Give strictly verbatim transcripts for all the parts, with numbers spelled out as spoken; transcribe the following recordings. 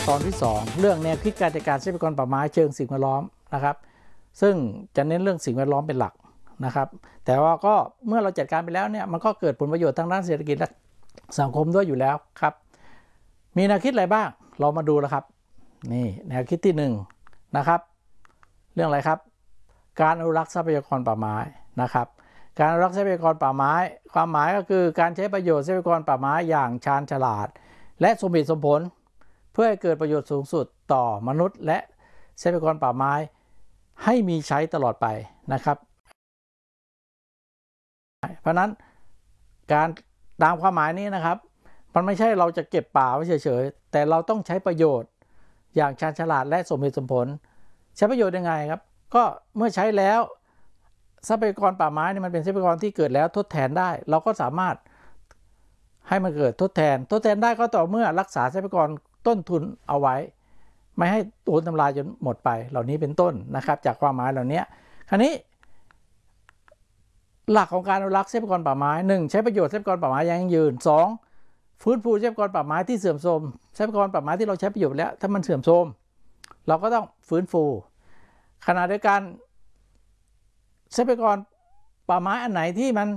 ตอนที่สองเรื่องแนวคิดการจัดการทรัพยากรป่าไม้เชิงสิ่งแวดล้อมนะครับซึ่งจะเน้นเรื่องสิ่งแวดล้อมเป็นหลักนะครับแต่ว่าก็เมื่อเราจัดการไปแล้วเนี่ยมันก็เกิดผลประโยชน์ทางด้านเศรษฐกิจและสังคมด้วยอยู่แล้วครับมีแนวคิดอะไรบ้างเรามาดูแล้วครับนี่แนวคิดที่หนึ่งนะครับเรื่องอะไรครับการอนุรักษ์ทรัพยากรป่าไม้นะครับการอนุรักษ์ทรัพยากรป่าไม้ความหมายก็คือการใช้ประโยชน์ทรัพยากรป่าไม้อย่างชาญฉลาดและสมเหตุสมผลเพื่อให้เกิดประโยชน์สูงสุดต่อมนุษย์และทรัพยากรป่าไม้ให้มีใช้ตลอดไปนะครับเพราะนั้นการตามความหมายนี้นะครับมันไม่ใช่เราจะเก็บป่าไว้เฉยๆแต่เราต้องใช้ประโยชน์อย่างชาญฉลาดและสมเหตุสมผลใช้ประโยชน์ยังไงครับก็เมื่อใช้แล้วทรัพยากรป่าไม้นี่มันเป็นทรัพยากรที่เกิดแล้วทดแทนได้เราก็สามารถให้มันเกิดทดแทนทดแทนได้ก็ต่อเมื่อรักษาทรัพยากรต้นทุนเอาไว้ไม่ให้โดนทำลายจนหมดไปเหล่านี้เป็นต้นนะครับจากความหมายเหล่านี้คราวนี้หลักของการอนุรักษ์ทรัพยากรป่าไม้หนึ่งใช้ประโยชน์ทรัพยากรป่าไม้ยั่งยืนสองฟื้นฟูทรัพยากรป่าไม้ที่เสื่อมโทรมทรัพยากรป่าไม้ที่เราใช้ประโยชน์แล้วถ้ามันเสื่อมโทรมเราก็ต้องฟื้นฟูขณะเดียวกันทรัพยากรป่าไม้อันไหนที่มัน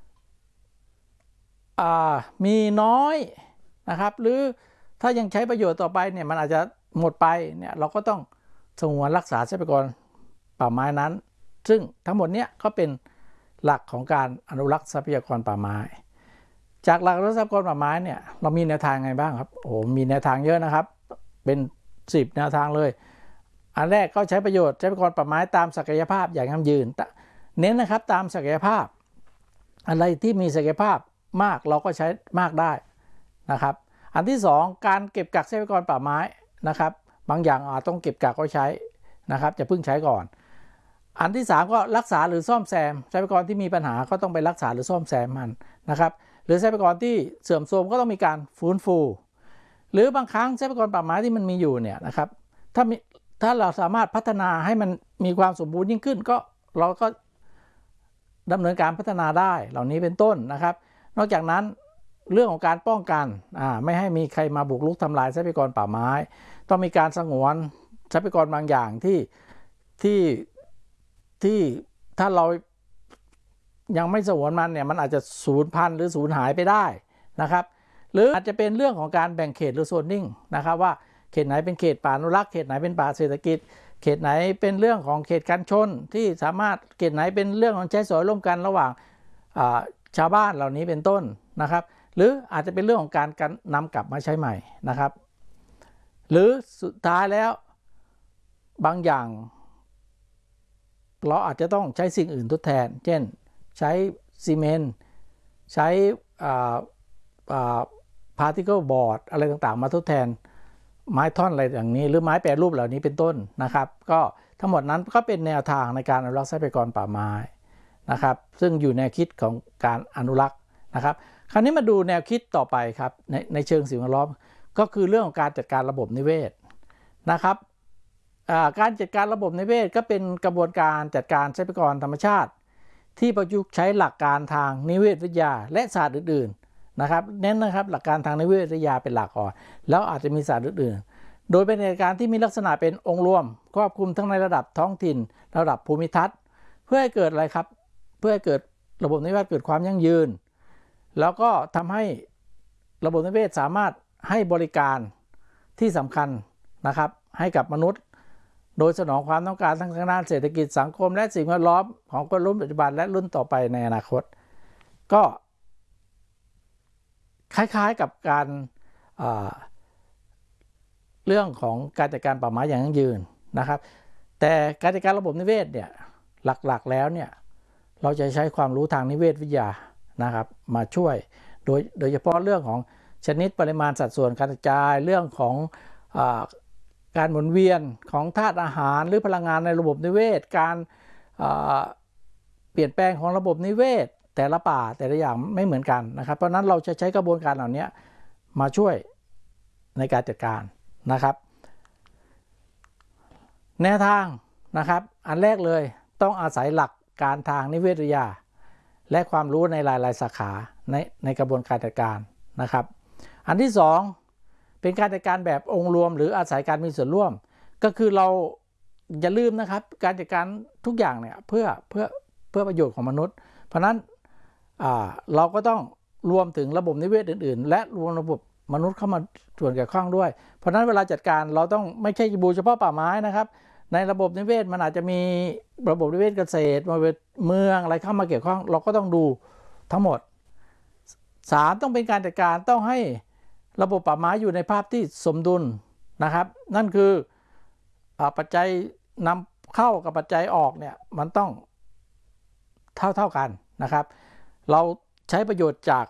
มีน้อยนะครับหรือถ้ายังใช้ประโยชน์ต่อไปเนี่ยมันอาจจะหมดไปเนี่ยเราก็ต้องสงวนรักษาทรัพยากรป่าไม้นั้นซึ่งทั้งหมดเนี้ยก็เป็นหลักของการอนุรักษ์ทรัพยากรป่าไม้จากหลักอนุรักษ์ทรัพยากรป่าไม้เนี่ยเรามีแนวทางไงบ้างครับโอ้มีแนวทางเยอะนะครับเป็นสิบแนวทางเลยอันแรกก็ใช้ประโยชน์ทรัพยากรป่าไม้ตามศักยภาพอย่างยั่งยืนเน้นนะครับตามศักยภาพอะไรที่มีศักยภาพมากเราก็ใช้มากได้นะครับอันที่สองการเก็บกักทรัพยากรป่าไม้นะครับบางอย่างอาจต้องเก็บกักก็ใช้นะครับจะพึ่งใช้ก่อนอันที่สามก็รักษาหรือซ่อมแซมทรัพยากรที่มีปัญหาก็ต้องไปรักษาหรือซ่อมแซมมันนะครับหรือทรัพยากรที่เสื่อมโทรมก็ต้องมีการฟื้นฟูหรือบางครั้งทรัพยากรป่าไม้ที่มันมีอยู่เนี่ยนะครับถ้ามีถ้าเราสามารถพัฒนาให้มันมีความสมบูรณ์ยิ่งขึ้นก็เราก็ดำเนินการพัฒนาได้เหล่านี้เป็นต้นนะครับนอกจากนั้นเรื่องของการป้องกันอ่าไม่ให้มีใครมาบุกรุกทำลายทรัพยากรป่าไม้ต้องมีการสงวนทรัพยากรบางอย่างที่ที่ที่ถ้าเรายังไม่สงวนมันเนี่ยมันอาจจะสูญพันธุ์หรือสูญหายไปได้นะครับหรืออาจจะเป็นเรื่องของการแบ่งเขตหรือโซนนิ่งนะครับว่าเขตไหนเป็นเขตป่าอนุรักษ์เขตไหนเป็นป่าเศรษฐกิจเขตไหนเป็นเรื่องของเขตกันชนที่สามารถเขตไหนเป็นเรื่องของใช้สอยร่วมกันระหว่างชาวบ้านเหล่านี้เป็นต้นนะครับหรืออาจจะเป็นเรื่องของการการนำกลับมาใช้ใหม่นะครับหรือสุดท้ายแล้วบางอย่างเราอาจจะต้องใช้สิ่งอื่นทดแทนเช่นใช้ซีเมนต์ใช้พาร์ติเคิลบอร์ดอะไรต่างๆมาทดแทนไม้ท่อนอะไรอย่างนี้หรือไม้แปรรูปเหล่านี้เป็นต้นนะครับก็ทั้งหมดนั้นก็เป็นแนวทางในการอนุรักษ์ทรัพยากรป่าไม้นะครับซึ่งอยู่ในแนวคิดของการอนุรักษ์นะครับคราวนี้มาดูแนวคิดต่อไปครับในในเชิงสิ่งแวดล้อมก็คือเรื่องของการจัดการระบบนิเวศนะครับการจัดการระบบนิเวศก็เป็นกระบวนการจัดการทรัพยากรธรรมชาติที่ประยุกต์ใช้หลักการทางนิเวศวิทยาและศาสตร์อื่นๆนะครับเน้นนะครับหลักการทางนิเวศวิทยาเป็นหลักก่อนแล้วอาจจะมีศาสตร์อื่นๆโดยเป็นการที่มีลักษณะเป็นองค์รวมครอบคลุมทั้งในระดับท้องถิ่นระดับภูมิทัศน์เพื่อให้เกิดอะไรครับเพื่อให้เกิดระบบนิเวศเกิดความยั่งยืนแล้วก็ทำให้ระบบนิเวศสามารถให้บริการที่สำคัญนะครับให้กับมนุษย์โดยสนองความต้องการทั้งทางด้านเศรษฐกิจสังคมและสิ่งแวดล้อมของคนรุ่นปัจจุบันและรุ่นต่อไปในอนาคตก็คล้ายๆกับการเรื่องของการจัดการป่าไม้อย่างยั่งยืนนะครับแต่การจัดการระบบนิเวศเนี่ยหลักๆแล้วเนี่ยเราจะใช้ความรู้ทางนิเวศวิทยานะครับมาช่วยโดยโดยเฉพาะเรื่องของชนิดปริมาณสัดส่วนการกระจายเรื่องของอ่าการหมุนเวียนของธาตุอาหารหรือพลังงานในระบบนิเวศการเปลี่ยนแปลงของระบบนิเวศแต่ละป่าแต่ละอย่างไม่เหมือนกันนะครับเพราะนั้นเราจะใช้กระบวนการเหล่านี้มาช่วยในการจัดการนะครับแนวทางนะครับอันแรกเลยต้องอาศัยหลักการทางนิเวศวิทยาและความรู้ในหลายๆสาขาในในกระบวนการจัดการนะครับอันที่สองเเป็นการจัดการแบบองค์รวมหรืออาศัยการมีส่วนร่วมก็คือเราอย่าลืมนะครับการจัดการทุกอย่างเนี่ยเพื่อเพื่อเพื่อประโยชน์ของมนุษย์เพราะนั้นเราก็ต้องรวมถึงระบบนิเวศอื่นๆและรวมระบบมนุษย์เข้ามาส่วนเกี่ยวข้องด้วยเพราะนั้นเวลาจัดการเราต้องไม่ใช่ดูเฉพาะป่าไม้นะครับในระบบนิเวศมันอาจจะมีระบบนิเวศเกษตรมาเป็นเมืองอะไรเข้ามาเกี่ยวข้องเราก็ต้องดูทั้งหมดสามต้องเป็นการจัดการต้องให้ระบบป่าไม้อยู่ในภาพที่สมดุลนะครับนั่นคือปัจจัยนำเข้ากับปัจจัยออกเนี่ยมันต้องเท่าเท่ากันนะครับเราใช้ประโยชน์จาก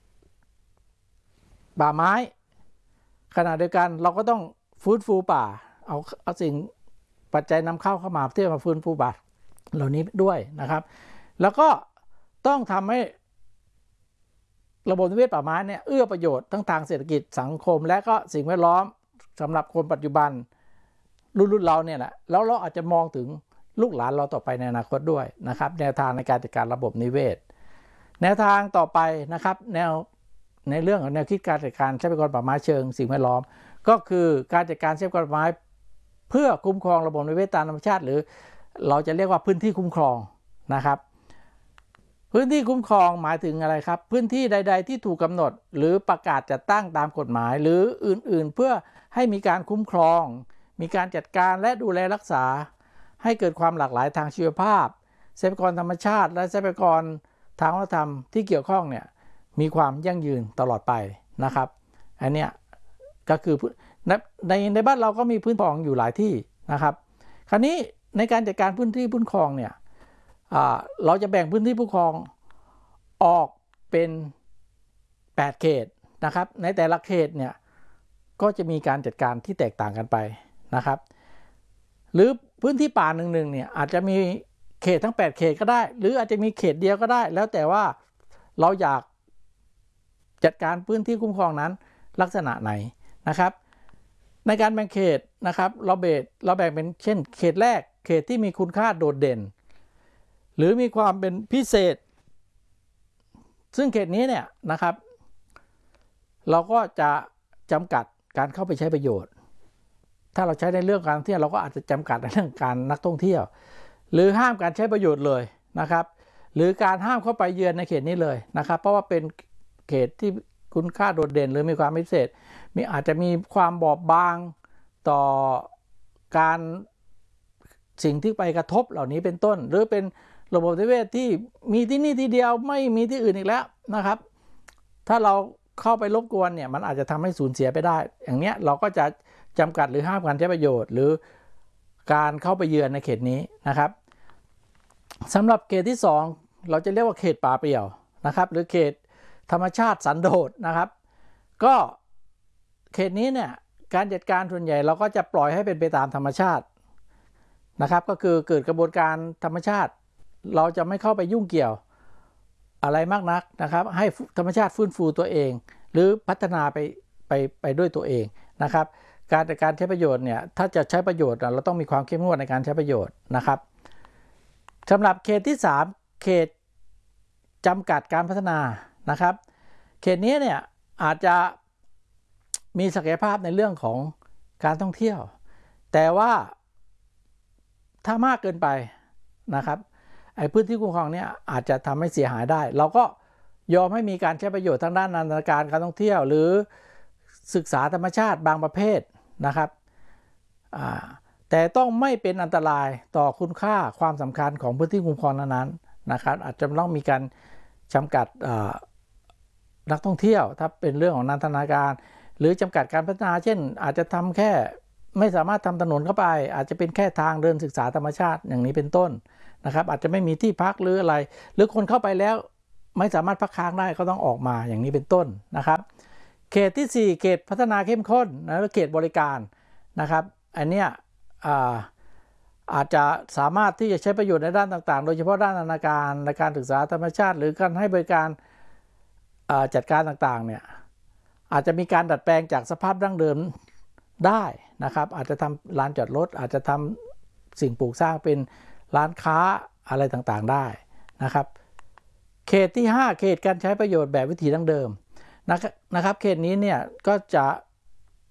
ป่าไม้ขณะเดียวกันเราก็ต้องฟื้นฟูป่าเอาเอาสิ่งปัจจัยนำเข้าเข้ามาเพื่อมาฟื้นฟูป่าเหล่านี้ด้วยนะครับแล้วก็ต้องทำให้ระบบนิเวศป่าไม้เนี่ยเอื้อประโยชน์ทั้งทางเศรษฐกิจสังคมและก็สิ่งแวดล้อมสำหรับคนปัจจุบันรุ่นเราเนี่ยแหละแล้วเราอาจจะมองถึงลูกหลานเราต่อไปในอนาคตด้วยนะครับแนวทางในการจัดการระบบนิเวศแนวทางต่อไปนะครับแนวในเรื่องของแนวคิดการจัดการทรัพยากรป่าไม้เชิงสิ่งแวดล้อมก็คือการจัดการทรัพยากรป่าไม้เพื่อคุ้มครองระบบนิเวศตามธรรมชาติหรือเราจะเรียกว่าพื้นที่คุ้มครองนะครับพื้นที่คุ้มครองหมายถึงอะไรครับพื้นที่ใดๆที่ถูกกำหนดหรือประกาศจัดตั้งตามกฎหมายหรืออื่นๆเพื่อให้มีการคุ้มครองมีการจัดการและดูแลรักษาให้เกิดความหลากหลายทางชีวภาพทรัพยากรธรรมชาติและทรัพยากรทางวัฒนธรรมที่เกี่ยวข้องเนี่ยมีความยั่งยืนตลอดไปนะครับอันเนี้ยก็คือในในในบ้านเราก็มีพื้นที่คุ้มครองอยู่หลายที่นะครับคราวนี้ในการจัดการพื้นที่คุ้มครองเนี่ยเราจะแบ่งพื้นที่คุ้มครองออกเป็นแปดเขตนะครับในแต่ละเขตเนี่ยก็จะมีการจัดการที่แตกต่างกันไปนะครับหรือพื้นที่ป่าหนึ่งๆเนี่ยอาจจะมีเขตทั้งแปดเขตก็ได้หรืออาจจะมีเขตเดียวก็ได้แล้วแต่ว่าเราอยากจัดการพื้นที่คุ้มครองนั้นลักษณะไหนนะครับในการแบ่งเขตนะครับเราเบสเราแบ่งเป็นเช่นเขตแรกเขตที่มีคุณค่าโดดเด่นหรือมีความเป็นพิเศษซึ่งเขตนี้เนี่ยนะครับเราก็จะจำกัดการเข้าไปใช้ประโยชน์ถ้าเราใช้ในเรื่องการท่องเที่ยวเราก็อาจจะจำกัดในเรื่องการนักท่องเที่ยวหรือห้ามการใช้ประโยชน์เลยนะครับหรือการห้ามเข้าไปเยือนในเขตนี้เลยนะครับเพราะว่าเป็นเขตที่คุณค่าโดดเด่นหรือมีความพิเศษมีอาจจะมีความบอบบางต่อการสิ่งที่ไปกระทบเหล่านี้เป็นต้นหรือเป็นระบบนิเวศที่มีที่นี่ที่เดียวไม่มีที่อื่นอีกแล้วนะครับถ้าเราเข้าไปรบกวนเนี่ยมันอาจจะทำให้สูญเสียไปได้อย่างเนี้ยเราก็จะจำกัดหรือห้ามการใช้ประโยชน์หรือการเข้าไปเยือนในเขตนี้นะครับสำหรับเขตที่สองเราจะเรียกว่าเขตป่าเปลี่ยวนะครับหรือเขตธรรมชาติสันโดษนะครับก็เขตนี้เนี่ยการจัดการส่วนใหญ่เราก็จะปล่อยให้เป็นไปตามธรรมชาตินะครับก็คือเกิดกระบวนการธรรมชาติเราจะไม่เข้าไปยุ่งเกี่ยวอะไรมากนักนะครับให้ธรรมชาติฟื้นฟูตัวเองหรือพัฒนาไปไปไปด้วยตัวเองนะครับการจัดการใช้ประโยชน์เนี่ยถ้าจะใช้ประโยชน์เราต้องมีความเข้มงวดในการใช้ประโยชน์นะครับสำหรับเขตที่สามเขตจำกัดการพัฒนานะครับเขตนี้เนี่ยอาจจะมีศักยภาพในเรื่องของการท่องเที่ยวแต่ว่าถ้ามากเกินไปนะครับไอ้พื้นที่คุ้มครองเนี่ยอาจจะทำให้เสียหายได้เราก็ยอมให้มีการใช้ประโยชน์ทางด้านนันทนาการการท่องเที่ยวหรือศึกษาธรรมชาติบางประเภทนะครับแต่ต้องไม่เป็นอันตรายต่อคุณค่าความสำคัญของพื้นที่คุ้มครองนั้นๆนะครับอาจจะต้องมีการจำกัดนักท่องเที่ยวถ้าเป็นเรื่องของนันทนาการหรือจำกัดการพัฒนาเช่นอาจจะทำแค่ไม่สามารถทำถนนเข้าไปอาจจะเป็นแค่ทางเดินศึกษาธรรมชาติอย่างนี้เป็นต้นนะครับอาจจะไม่มีที่พักหรืออะไรหรือคนเข้าไปแล้วไม่สามารถพักค้างได้ก็ต้องออกมาอย่างนี้เป็นต้นนะครับเขตที่สี่เขตพัฒนาเข้มข้นนะและเขตบริการนะครับอันเนี้ยอาอาจจะสามารถที่จะใช้ประโยชน์ในด้านต่างๆโดยเฉพาะด้านนานาการในการศึกษาธรรมชาติหรือการให้บริการจัดการต่างๆเนี่ยอาจจะมีการดัดแปลงจากสภาพดั้งเดิมได้นะครับอาจจะทำลานจอดรถอาจจะทำสิ่งปลูกสร้างเป็นร้านค้าอะไรต่างๆได้นะครับเขตที่ห้าเขตการใช้ประโยชน์แบบวิถีดั้งเดิมนะครับเขตนี้เนี่ยก็จะ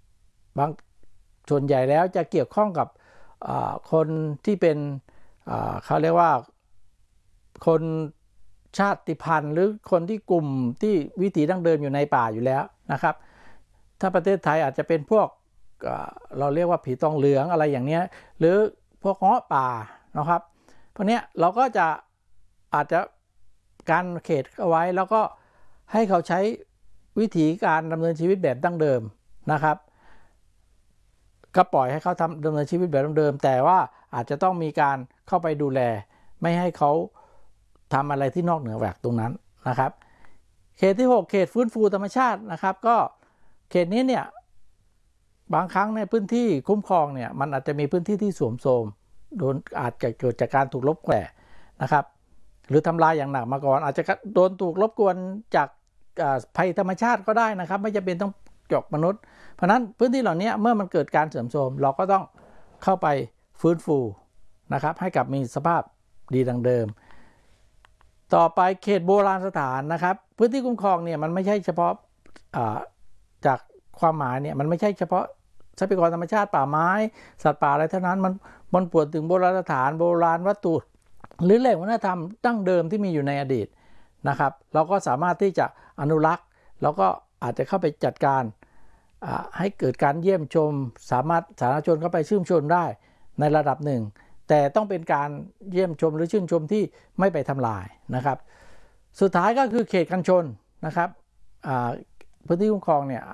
บางส่วนใหญ่แล้วจะเกี่ยวข้องกับคนที่เป็นเขาเรียกว่าคนชาติพันธุ์หรือคนที่กลุ่มที่วิถีดั้งเดิมอยู่ในป่าอยู่แล้วนะครับถ้าประเทศไทยอาจจะเป็นพวกเราเรียกว่าผีตองเหลืองอะไรอย่างนี้หรือพวกเงาะป่านะครับพวกนี้เราก็จะอาจจะการเขตเอาไว้แล้วก็ให้เขาใช้วิธีการดำเนินชีวิตแบบดั้งเดิมนะครับก็ปล่อยให้เขาทำดำเนินชีวิตแบบดั้งเดิมแต่ว่าอาจจะต้องมีการเข้าไปดูแลไม่ให้เขาทำอะไรที่นอกเหนือจากตรงนั้นนะครับเขตที่หกเขตฟื้นฟูธรรมชาตินะครับก็เขตนี้เนี่ยบางครั้งในพื้นที่คุ้มครองเนี่ยมันอาจจะมีพื้นที่ที่สุ่มโทรมโดนอาจจะเกิดจากการถูกรบกวนนะครับหรือทำลายอย่างหนักมาก่อนอาจจะโดนถูกรบกวนจากภัยธรรมชาติก็ได้นะครับไม่จำเป็นต้องจบมนุษย์เพราะนั้นพื้นที่เหล่านี้เมื่อมันเกิดการเสื่อมโทรมเราก็ต้องเข้าไปฟื้นฟูนะครับให้กลับมีสภาพดีดังเดิมต่อไปเขตโบราณสถานนะครับพื้นที่คุ้มครองเนี่ยมันไม่ใช่เฉพาะจากความหมายเนี่ยมันไม่ใช่เฉพาะทรัพยากรธรรมชาติป่าไม้สัตว์ป่าอะไรเท่านั้นมันมันปวดถึงโบราณสถานโบราณวัตถุหรือแหล่งวัฒนธรรมดั้งเดิมที่มีอยู่ในอดีตนะครับเราก็สามารถที่จะอนุรักษ์แล้วก็อาจจะเข้าไปจัดการให้เกิดการเยี่ยมชมสามารถสาธารณชนเข้าไปชื่นชมได้ในระดับหนึ่งแต่ต้องเป็นการเยี่ยมชมหรือชื่นชมที่ไม่ไปทำลายนะครับสุดท้ายก็คือเขตกันชนนะครับพื้นที่คุ้มครองเนี่ย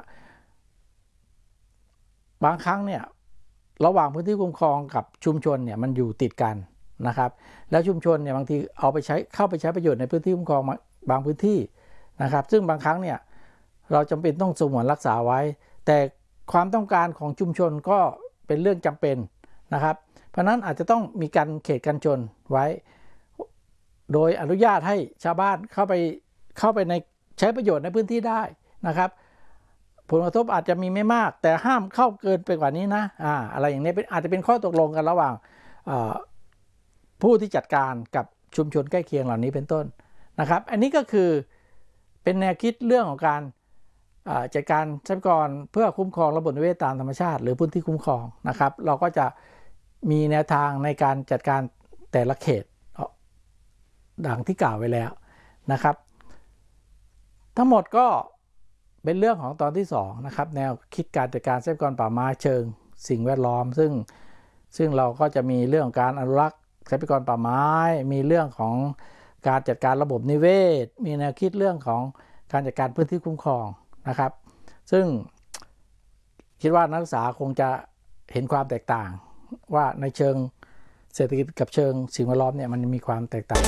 บางครั้งเนี่ยระหว่างพื้นที่คุ้มครองกับชุมชนเนี่ยมันอยู่ติดกันนะครับแล้วชุมชนเนี่ยบางทีเอาไปใช้เข้าไปใช้ประโยชน์ในพื้นที่คุ้มครองบางพื้นที่นะครับซึ่งบางครั้งเนี่ยเราจำเป็นต้องสงวนรักษาไว้แต่ความต้องการของชุมชนก็เป็นเรื่องจำเป็นนะครับเพราะนั้นอาจจะต้องมีการเขตกันชนไว้โดยอนุญาตให้ชาวบ้านเข้าไปเข้าไปในใช้ประโยชน์ในพื้นที่ได้นะครับผลกระทบอาจจะมีไม่มากแต่ห้ามเข้าเกินไปกว่านี้นะอ่าอะไรอย่างนี้เป็นอาจจะเป็นข้อตกลงกันระหว่างผู้ที่จัดการกับชุมชนใกล้เคียงเหล่านี้เป็นต้นนะครับอันนี้ก็คือเป็นแนวคิดเรื่องของการจัดการทรัพยากรเพื่อคุ้มครองระบบนิเวศตามธรรมชาติหรือพื้นที่คุ้มครองนะครับเราก็จะมีแนวทางในการจัดการแต่ละเขตดังที่กล่าวไว้แล้วนะครับทั้งหมดก็เป็นเรื่องของตอนที่สองนะครับแนวคิดการจัดการทรัพยากรป่าไม้เชิงสิ่งแวดล้อมซึ่งซึ่งเราก็จะมีเรื่องของการอนุรักษ์ทรัพยากรป่าไม้มีเรื่องของการจัดการระบบนิเวศมีแนวคิดเรื่องของการจัดการพื้นที่คุ้มครองนะครับซึ่งคิดว่านักศึกษาคงจะเห็นความแตกต่างว่าในเชิงเศรษฐกิจกับเชิงสิ่งแวดล้อมเนี่ยมันมีความแตกต่าง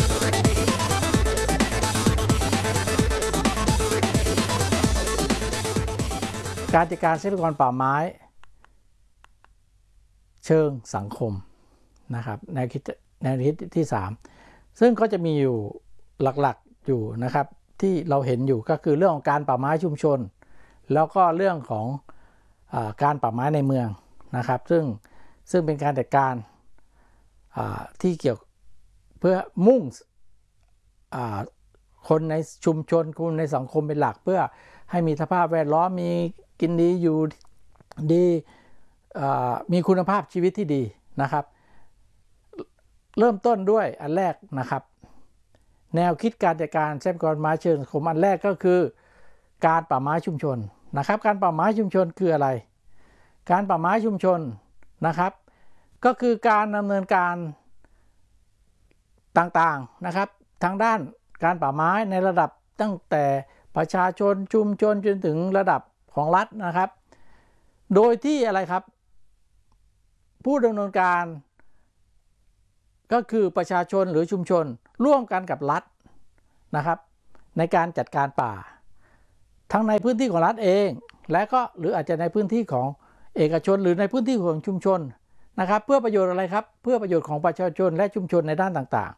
การจัดการทรัพยากรป่าไม้เชิงสังคมนะครับแนวคิดแนวคิดที่สามซึ่งก็จะมีอยู่หลักๆอยู่นะครับที่เราเห็นอยู่ก็คือเรื่องของการป่าไม้ชุมชนแล้วก็เรื่องของอ่าการป่าไม้ในเมืองนะครับซึ่งซึ่งเป็นการจัดการอ่าที่เกี่ยวเพื่อมุ่งอ่าคนในชุมชนคนในสังคมเป็นหลักเพื่อให้มีสภาพแวดล้อมมีกินดีอยู่ดีมีคุณภาพชีวิตที่ดีนะครับเริ่มต้นด้วยอันแรกนะครับแนวคิดการจัดการทรัพยากรไม้เชิงสังคมอันแรกก็คือการป่าไม้ชุมชนนะครับการป่าไม้ชุมชนคืออะไรการป่าไม้ชุมชนนะครับก็คือการดำเนินการต่างๆนะครับทางด้านการป่าไม้ในระดับตั้งแต่ประชาชนชุมชนจนถึงระดับของรัฐนะครับโดยที่อะไรครับผู้ดำเนินการก็คือประชาชนหรือชุมชนร่วมกันกับรัฐนะครับในการจัดการป่าทั้งในพื้นที่ของรัฐเองและก็หรืออาจจะในพื้นที่ของเอกชนหรือในพื้นที่ของชุมชนนะครับเพื่อประโยชน์อะไรครับเพื่อประโยชน์ของประชาชนและชุมชนในด้านต่าง